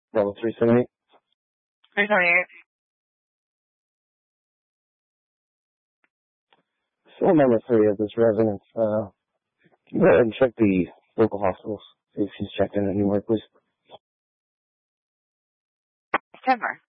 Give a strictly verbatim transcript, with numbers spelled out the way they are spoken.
Level three seventy-eight. three seventy-eight. Still number three of this residence. Uh, can you go ahead and check the local hospitals, see if she's checked in anywhere, please. Denver.